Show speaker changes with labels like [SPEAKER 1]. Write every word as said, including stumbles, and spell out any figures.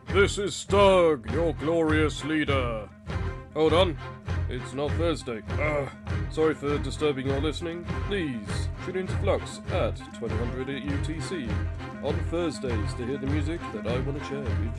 [SPEAKER 1] This is Stug, your glorious leader. Hold on, it's not Thursday. Uh, sorry for disturbing your listening. Please tune into Flux at twenty hundred U T C on Thursdays to hear the music that I want to share with